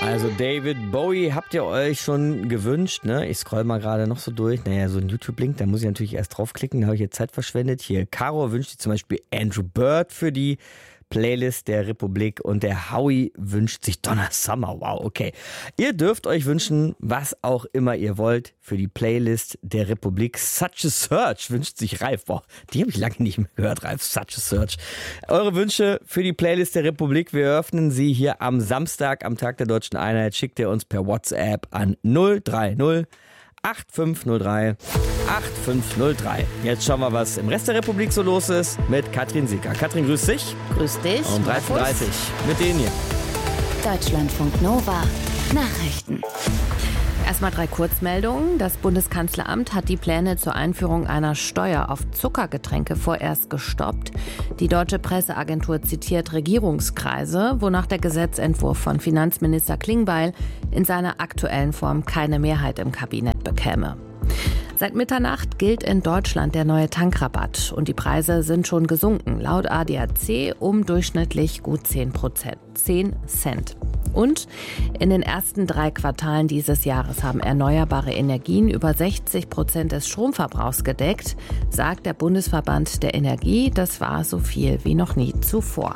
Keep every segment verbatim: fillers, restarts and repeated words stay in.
Also David Bowie habt ihr euch schon gewünscht, ne? Ich scroll mal gerade noch so durch. Naja, so ein YouTube-Link, da muss ich natürlich erst draufklicken, da habe ich jetzt Zeit verschwendet. Hier, Caro wünscht sich zum Beispiel Andrew Bird für die Playlist der Republik und der Howie wünscht sich Donna Summer. Wow, okay. Ihr dürft euch wünschen, was auch immer ihr wollt für die Playlist der Republik. Such a Search wünscht sich Ralf. Boah, die habe ich lange nicht mehr gehört, Ralf. Such a Search. Eure Wünsche für die Playlist der Republik, wir eröffnen sie hier am Samstag, am Tag der Deutschen Einheit. Schickt ihr uns per WhatsApp an null drei null acht fünf null drei acht fünf null drei. Jetzt schauen wir, was im Rest der Republik so los ist mit Katrin Sieker. Katrin, grüß dich. Grüß dich. Um dreizehn Uhr dreißig mit denen hier. Deutschlandfunk Nova. Nachrichten. Erstmal drei Kurzmeldungen. Das Bundeskanzleramt hat die Pläne zur Einführung einer Steuer auf Zuckergetränke vorerst gestoppt. Die deutsche Presseagentur zitiert Regierungskreise, wonach der Gesetzentwurf von Finanzminister Klingbeil in seiner aktuellen Form keine Mehrheit im Kabinett bekäme. Seit Mitternacht gilt in Deutschland der neue Tankrabatt und die Preise sind schon gesunken, laut A D A C um durchschnittlich gut zehn Prozent, zehn Cent. Und in den ersten drei Quartalen dieses Jahres haben erneuerbare Energien über sechzig Prozent des Stromverbrauchs gedeckt, sagt der Bundesverband der Energie. Das war so viel wie noch nie zuvor.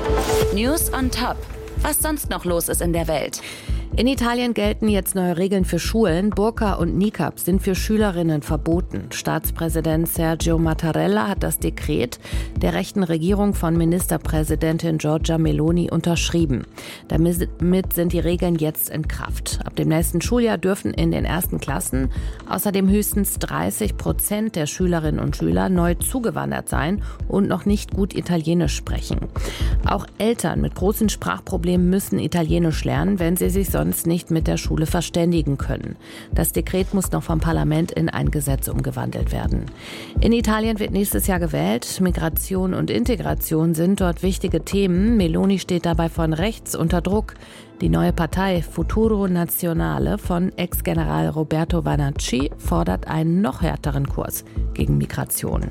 News on Top. Was sonst noch los ist in der Welt? In Italien gelten jetzt neue Regeln für Schulen. Burka und Niqab sind für Schülerinnen verboten. Staatspräsident Sergio Mattarella hat das Dekret der rechten Regierung von Ministerpräsidentin Giorgia Meloni unterschrieben. Damit sind die Regeln jetzt in Kraft. Ab dem nächsten Schuljahr dürfen in den ersten Klassen außerdem höchstens dreißig Prozent der Schülerinnen und Schüler neu zugewandert sein und noch nicht gut Italienisch sprechen. Auch Eltern mit großen Sprachproblemen müssen Italienisch lernen, wenn sie sich sonst nicht mit der Schule verständigen können. Das Dekret muss noch vom Parlament in ein Gesetz umgewandelt werden. In Italien wird nächstes Jahr gewählt. Migration und Integration sind dort wichtige Themen. Meloni steht dabei von rechts unter Druck. Die neue Partei Futuro Nazionale von Ex-General Roberto Vanacci fordert einen noch härteren Kurs gegen Migration.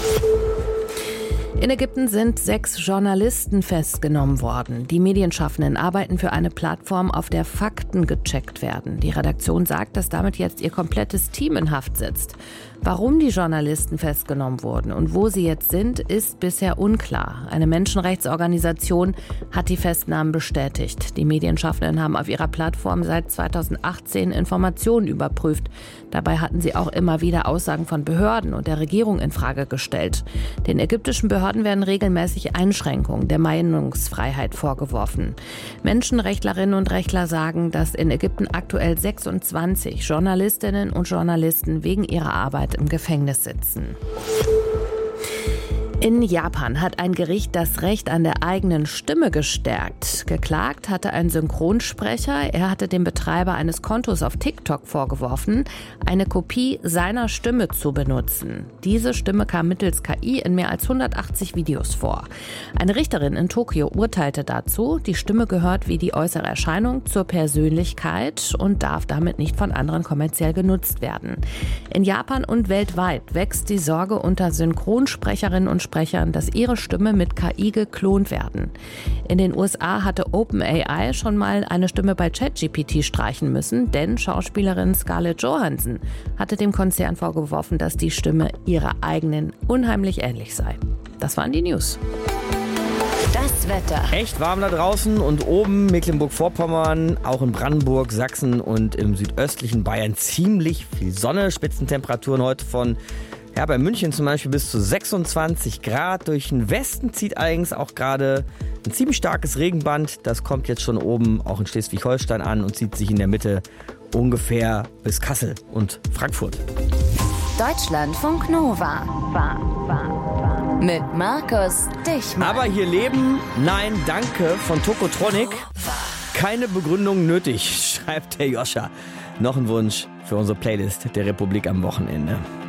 In Ägypten sind sechs Journalisten festgenommen worden. Die Medienschaffenden arbeiten für eine Plattform, auf der Fakten gecheckt werden. Die Redaktion sagt, dass damit jetzt ihr komplettes Team in Haft sitzt. Warum die Journalisten festgenommen wurden und wo sie jetzt sind, ist bisher unklar. Eine Menschenrechtsorganisation hat die Festnahmen bestätigt. Die Medienschaffenden haben auf ihrer Plattform seit zweitausendachtzehn Informationen überprüft. Dabei hatten sie auch immer wieder Aussagen von Behörden und der Regierung in Frage gestellt. Den ägyptischen Behörden werden regelmäßig Einschränkungen der Meinungsfreiheit vorgeworfen. Menschenrechtlerinnen und Rechtler sagen, dass in Ägypten aktuell sechsundzwanzig Journalistinnen und Journalisten wegen ihrer Arbeit im Gefängnis sitzen. In Japan hat ein Gericht das Recht an der eigenen Stimme gestärkt. Geklagt hatte ein Synchronsprecher. Er hatte dem Betreiber eines Kontos auf TikTok vorgeworfen, eine Kopie seiner Stimme zu benutzen. Diese Stimme kam mittels K I in mehr als hundertachtzig Videos vor. Eine Richterin in Tokio urteilte dazu, die Stimme gehört wie die äußere Erscheinung zur Persönlichkeit und darf damit nicht von anderen kommerziell genutzt werden. In Japan und weltweit wächst die Sorge unter Synchronsprecherinnen und Sprechern, dass ihre Stimme mit K I geklont werden. In den U S A hatte OpenAI schon mal eine Stimme bei ChatGPT streichen müssen, denn Schauspielerin Scarlett Johansson hatte dem Konzern vorgeworfen, dass die Stimme ihrer eigenen unheimlich ähnlich sei. Das waren die News. Das Wetter. Echt warm da draußen und oben Mecklenburg-Vorpommern, auch in Brandenburg, Sachsen und im südöstlichen Bayern ziemlich viel Sonne. Spitzentemperaturen heute von Ja, bei München zum Beispiel bis zu sechsundzwanzig Grad. Durch den Westen zieht allerdings auch gerade ein ziemlich starkes Regenband. Das kommt jetzt schon oben auch in Schleswig-Holstein an und zieht sich in der Mitte ungefähr bis Kassel und Frankfurt. Deutschlandfunk Nova. Mit Markus Dichmann. Aber hier leben, nein, danke von Tokotronic. Keine Begründung nötig, schreibt der Joscha. Noch ein Wunsch für unsere Playlist der Republik am Wochenende.